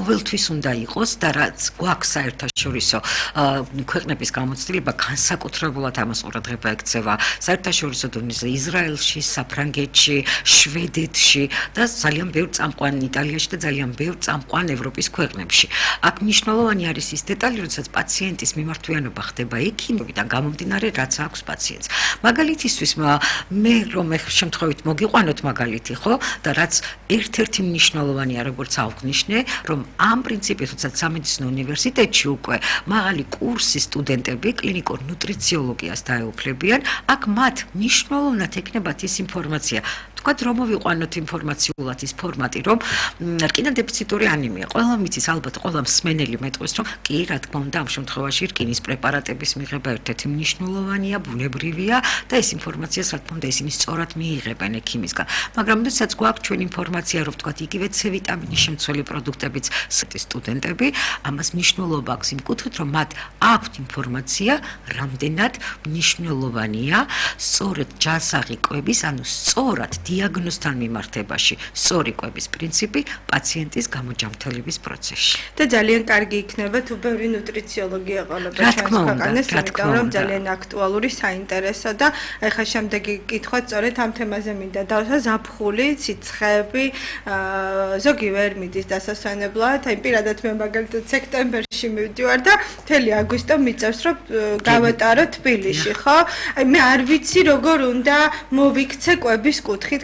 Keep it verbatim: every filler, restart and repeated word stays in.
ყოველთვის უნდა იყოს და რაც გვაქვს საერთაშორისო ქვეყნების გამოცდილება განსაკუთრებულად ამას ყურადღება ექცევა საერთაშორისო დონეზე ისრაელში, საფრანგეთში, შვედეთში და ძალიან ბევრ წამყვან იტალიაში და ძალიან ბევრ წამყვან ევროპის ქვეყნებში. აქ მნიშვნელოვანი არის ის დეტალი, როდესაც პაციენტის მიმართვიანობა ხდება ექიმებიდან გამომდინარე, რაც აქვს პაციენტს. მაგალითისთვის მე რომ შემთხვევით მოგიყვანოთ მაგალითი, ხო? და რაც ერთ-ერთი მნიშვნელოვანია, როგორც აღვნიშნე, რომ ამ პრინციპით, როდესაც სამედიცინო უნივერსიტეტში უკვე მაღალი კურსის სტუდენტები კლინიკურ ნუტრიციოლოგიას დაეუფლებიან, აქ მათ მნიშვნელოვნად ექნებათ ის ინფორმაცია. თქვათ რომ მოვიყვანოთ ინფორმაციულად ის ფორმატი, რომ რკინა დეფიციტური ანემია. ყველა მიცის, ალბათ ყველა მსმენელი მეტყვის, რომ კი, რა თქმა უნდა, ამ შემთხვევაში რკინის პრეპარატების მიღება ერთ-ერთი მნიშვნელოვანია, ბუნებრივია და ეს ინფორმაციას, რა თქმა უნდა, ისინი სწორად მიიღებენ ექიმისგან. მაგრამ როდესაც გვაქვს ჩვენ ინფორმაცია, რომ თქვათ იგივე C ვიტამინის შემცველი პროდუქტებიც სტუდენტები, ამას მნიშვნელობა აქვს იმ კუთხით, რომ მათ აქვთ ინფორმაცია, რამდენად მნიშვნელოვანია სწორედ ჯანსაღი კვების, ანუ სწორად დიაგნოზთან მიმართებაში სწორი კვების პრინციპი პაციენტის გამოჯანმრთელების პროცესში. და ძალიან კარგი იქნება თუ ბევრი ნუტრიციოლოგი ეყოლება ჩვენს ქვეყანას, იმიტომ რომ ძალიან აქტუალური, საინტერესო და ეხლა შემდეგი კითხვა სწორედ ამ თემაზე მინდა დავსვა ზაფხული, ციცხები, ზოგი ვერ მიდის დასასვენებლად, აი პირადად მე მაგალითად სექტემბერში მივდივარ და მთელი აგვისტო მიწევს რომ გავატარო თბილისში, ხო? აი მე არ ვიცი როგორ უნდა მოვიქცე კვების კუთხით